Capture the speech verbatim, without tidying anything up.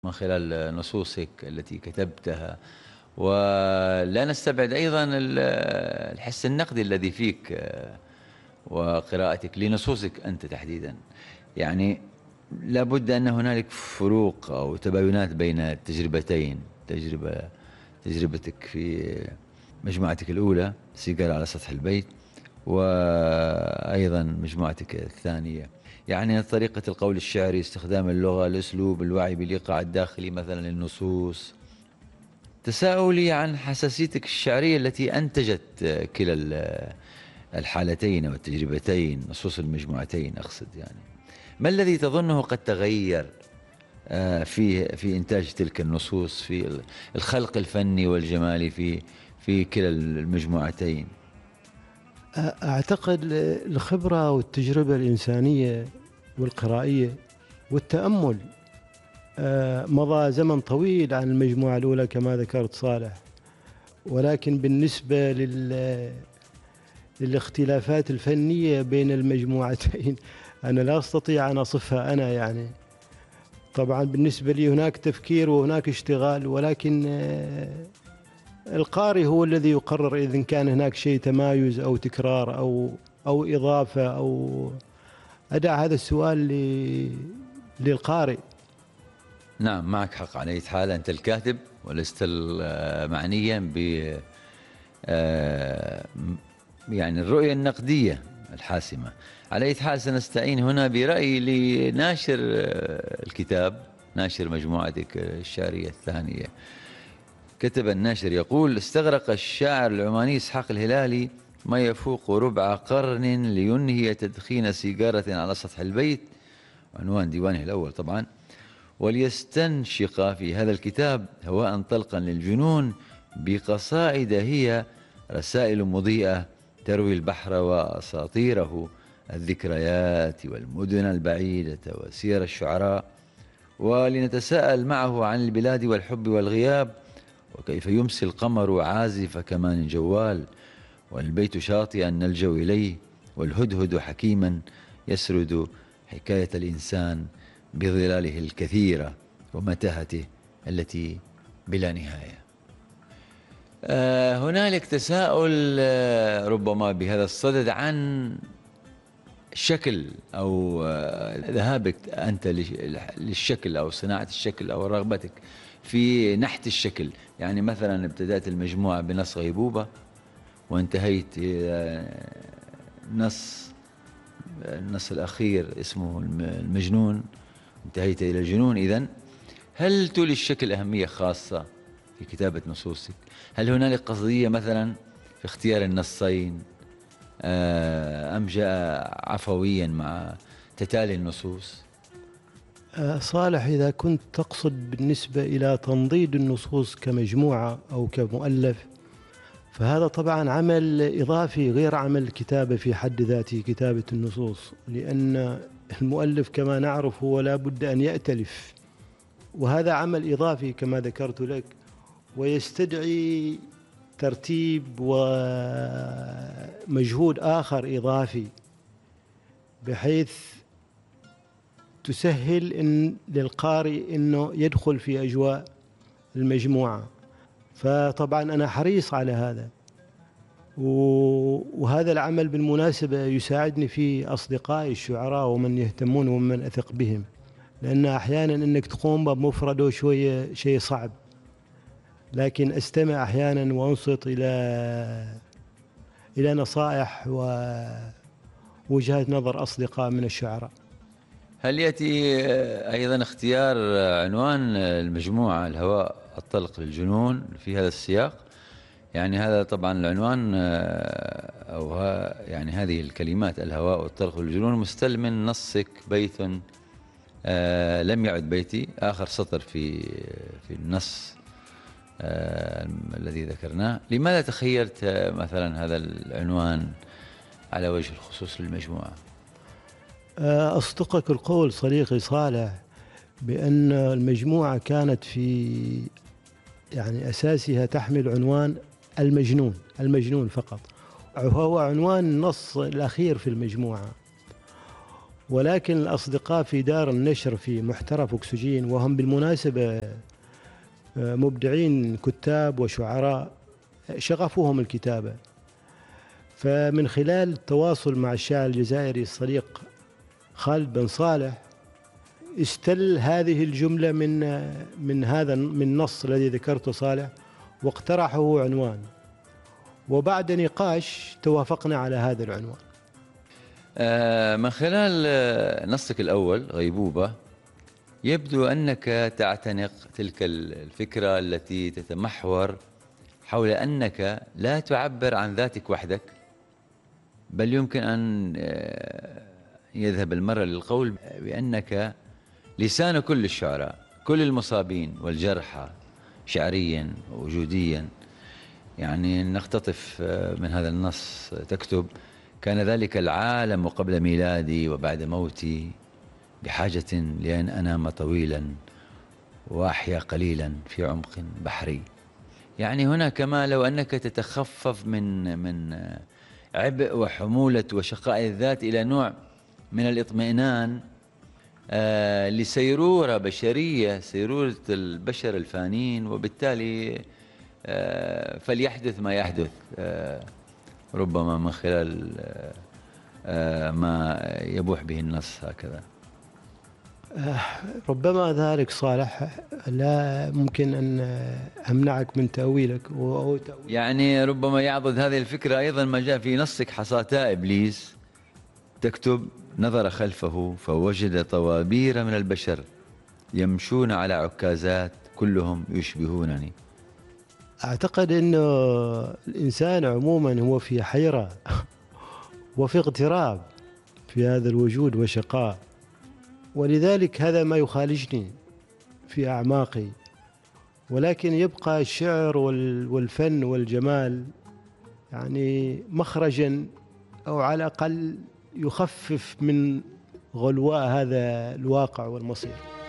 من خلال نصوصك التي كتبتها، ولا نستبعد أيضًا ال الحس النقدي الذي فيك وقراءتك لنصوصك أنت تحديدًا. يعني لابد أن هنالك فروق أو تباينات بين التجربتين، تجربة تجربتك في مجموعتك الأولى سيجارة على سطح البيت، وأيضًا مجموعتك الثانية. يعني طريقة القول الشعري، استخدام اللغة، الأسلوب، الوعي بالإيقاع الداخلي مثلًا للنصوص. تساؤلي عن حساسيتك الشعرية التي أنتجت كلا ال الحالتين أو التجربتين، نصوص المجموعتين أقصد يعني. ما الذي تظنه قد تغير آآ في في إنتاج تلك النصوص، في ال الخلق الفني والجمالي في في كلا المجموعتين؟ أ أعتقد الخبرة والتجربة الإنسانية والقرائية والتأمُّل. آآ مضى زمن طويل عن المجموعة الأولى كما ذكرت صالح، ولكن بالنسبة لل للاختلافات الفنية بين المجموعتين أنا لا أستطيع أن أصفها أنا يعني. طبعًا بالنسبة لي هناك تفكير وهناك اشتغال، ولكن القارئ هو الذي يقرر إذا كان هناك شيء تمايز أو تكرار أو أو إضافة أو أدع هذا السؤال ل للقارئ. نعم، معك حق. على أية حال أنت الكاتب ولست ال معنيًا ب آآ يعني الرؤية النقدية الحاسمة. على أية حال سنستعين هنا برأي لناشر الكتاب، ناشر مجموعتك الشعرية الثانية. كتب الناشر يقول: استغرق الشاعر العماني إسحاق الهلالي ما يفوق ربع قرن لينهي تدخين سيجارة على سطح البيت، عنوان ديوانه الأول طبعا، وليستنشق في هذا الكتاب هواء طلقا للجنون بقصائد هي رسائل مضيئة تروي البحر وأساطيره، الذكريات والمدن البعيدة وسير الشعراء، ولنتساءل معه عن البلاد والحب والغياب، وكيف يمسي القمر عازف كمان جوال، والبيت شاطئا نلجأ إليه، والهدهد حكيما يسرد حكاية الإنسان بظلاله الكثيرة ومتاهته التي بلا نهاية. آه هنالك تساؤل آه ربما بهذا الصدد عن شكل أو آه ذهابك أنت للشكل أو صناعة الشكل أو رغبتك في نحت الشكل. يعني مثلا ابتدأت المجموعة بنص غيبوبة وانتهيت إلى نص النص الأخير اسمه المجنون، انتهيت إلى الجنون. إذن هل تولي الشكل أهمية خاصة في كتابة نصوصك؟ هل هنالك قصدية مثلا في اختيار النصين أم جاء عفويا مع تتالي النصوص؟ صالح، إذا كنت تقصد بالنسبة إلى تنضيد النصوص كمجموعة أو كمؤلف، فهذا طبعا عمل إضافي غير عمل الكتابة في حد ذاته، كتابة النصوص، لأن المؤلف كما نعرف هو لا بد أن يأتلف، وهذا عمل إضافي كما ذكرت لك، ويستدعي ترتيب ومجهود آخر إضافي بحيث تسهل إن للقارئ أنه يدخل في أجواء المجموعة. فطبعا أنا حريص على هذا، وهذا العمل بالمناسبة يساعدني في أصدقائي الشعراء ومن يهتمون ومن أثق بهم، لأن أحيانا أنك تقوم بمفرده شوية شيء صعب، لكن أستمع أحيانا وأنصت إلى إلى نصائح ووجهات نظر أصدقاء من الشعراء. هل يأتي أيضا اختيار عنوان المجموعة الهواء الطلق للجنون في هذا السياق؟ يعني هذا طبعا العنوان أو يعني هذه الكلمات الهواء والطلق للجنون مستلم من نصك بيت لم يعد بيتي، آخر سطر في في النص الذي ذكرناه. لماذا تخيرت مثلا هذا العنوان على وجه الخصوص للمجموعة؟ أصدقك القول صديقي صالح بأن المجموعة كانت في يعني أساسها تحمل عنوان المجنون، المجنون فقط، وهو عنوان النص الأخير في المجموعة، ولكن الأصدقاء في دار النشر في محترف أكسجين، وهم بالمناسبة مبدعين كتاب وشعراء شغفهم الكتابة، فمن خلال التواصل مع الشاعر الجزائري الصديق خالد بن صالح استل هذه الجملة من من هذا من نص الذي ذكرته صالح، واقترحه عنوان، وبعد نقاش توافقنا على هذا العنوان. آه، من خلال آه، نصك الأول غيبوبة يبدو أنك تعتنق تلك الفكرة التي تتمحور حول أنك لا تعبر عن ذاتك وحدك، بل يمكن أن آه، يذهب المرء للقول بأنك لسان كل الشعراء، كل المصابين والجرحى شعريا ووجوديا. يعني نختطف آه، من هذا النص تكتب: كان ذلك العالم قبل ميلادي وبعد موتي بحاجة لأن أنام طويلا وأحيا قليلا في عمق بحري. يعني هنا كما لو أنك تتخفف من من عبء وحمولة وشقاء الذات إلى نوع من الاطمئنان آه لسيرورة بشرية، سيرورة البشر الفانين، وبالتالي آه فليحدث ما يحدث، آه ربما من خلال آه آه ما يبوح به النص هكذا. ربما ذلك صالح، لا ممكن أن أمنعك من تأويلك. يعني ربما يعضد هذه الفكرة أيضا ما جاء في نصك: حصاتا إبليس تكتب: نظر خلفه فوجد طوابير من البشر يمشون على عكازات كلهم يشبهونني. أعتقد أن الإنسان عموما هو في حيرة وفي اغتراب في هذا الوجود وشقاء، ولذلك هذا ما يخالجني في أعماقي، ولكن يبقى الشعر والفن والجمال يعني مخرجا، أو على الأقل يخفف من غلواء هذا الواقع والمصير.